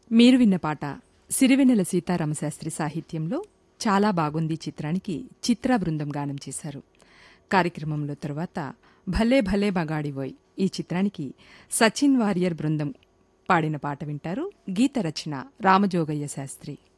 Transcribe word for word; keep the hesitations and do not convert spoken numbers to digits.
మీరు విన్న పాట సిరివెన్నెల సీతారామశాస్త్రి సాహిత్యంలో చాలా బాగుంది చిత్రానికి చిత్రా బృందం గానం చేశారు. కార్యక్రమంలో తరువాత భలే భలే మగాడివోయ్ ఈ చిత్రానికి సచిన్ వారియర్ బృందం పాడిన పాట వింటారు. గీత రచన రామజోగయ్య శాస్త్రి.